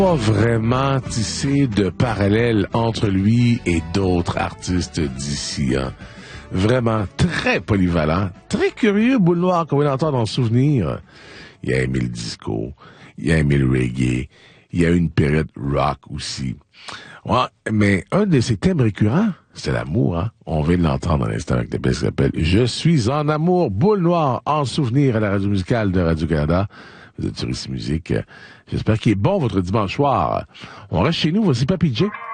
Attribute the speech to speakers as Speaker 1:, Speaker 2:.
Speaker 1: Pas vraiment tissé de parallèles entre lui et d'autres artistes d'ici. Hein. Vraiment très polyvalent, très curieux, Boule Noire, qu'on va l'entendre en souvenir. Il a aimé le disco, il a aimé le reggae, il y a eu une période rock aussi. Ouais, mais un de ses thèmes récurrents, c'est l'amour. Hein? On vient de l'entendre à l'instant avec la pièce qui s'appelle « Je suis en amour », Boule Noire, en souvenir à la radio musicale de Radio-Canada. Vous êtes sur Ici Musique. J'espère qu'il est bon votre dimanche soir. On reste chez nous, voici Papy J.